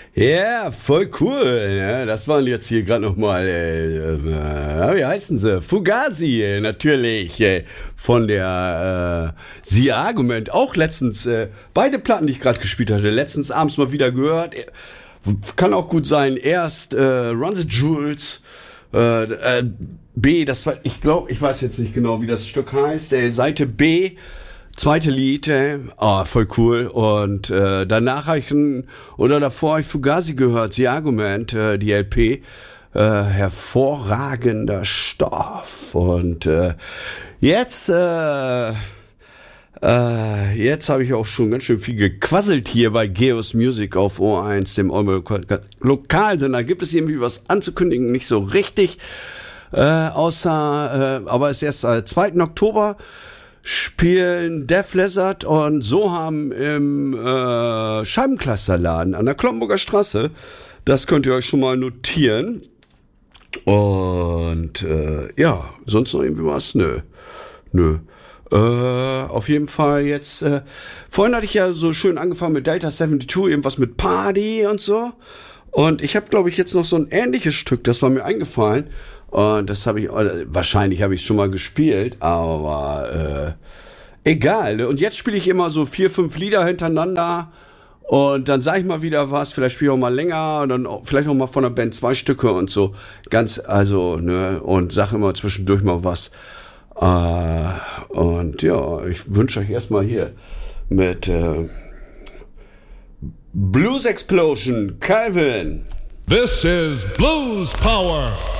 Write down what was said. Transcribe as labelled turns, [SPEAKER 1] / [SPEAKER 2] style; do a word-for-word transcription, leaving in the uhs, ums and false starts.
[SPEAKER 1] Ja, voll cool. Ja, das waren jetzt hier gerade nochmal, äh, äh, wie heißen sie? Fugazi, äh, natürlich, äh, von der äh, The Argument. Auch letztens, äh, beide Platten, die ich gerade gespielt hatte, letztens abends mal wieder gehört. Äh, Kann auch gut sein. Erst äh, Run the Jewels, äh, äh, B, das war, ich glaube, ich weiß jetzt nicht genau, wie das Stück heißt, äh, Seite B. Zweite Lied, äh, oh, voll cool. Und äh, danach habe ich, ein, oder davor habe ich Fugazi gehört, The Argument, äh, die L P. Äh, hervorragender Stoff. Und äh, jetzt, äh, äh, jetzt habe ich auch schon ganz schön viel gequasselt hier bei Geos Music auf O eins, dem Lokalsender. Gibt es irgendwie was anzukündigen? Nicht so richtig. Äh, außer, äh, aber es ist erst am zweiten Oktober. Spielen Def Leppard und Soham im äh, Scheibenkleisterladen an der Kloppenburger Straße. Das könnt ihr euch schon mal notieren. Und äh, ja, sonst noch irgendwie was? Nö. Nö. Äh, auf jeden Fall jetzt. Äh, vorhin hatte ich ja so schön angefangen mit Delta zweiundsiebzig, irgendwas mit Party und so. Und ich habe, glaube ich, jetzt noch so ein ähnliches Stück, das war mir eingefallen. Und das habe ich, wahrscheinlich habe ich es schon mal gespielt, aber äh, egal. Und jetzt spiele ich immer so vier, fünf Lieder hintereinander und dann sage ich mal wieder was, vielleicht spiele ich auch mal länger und dann auch, vielleicht auch mal von der Band zwei Stücke und so. Ganz, also, ne, und sage immer zwischendurch mal was. Äh, und ja, ich wünsche euch erstmal hier mit äh, Blues Explosion, Calvin.
[SPEAKER 2] This is Blues Power.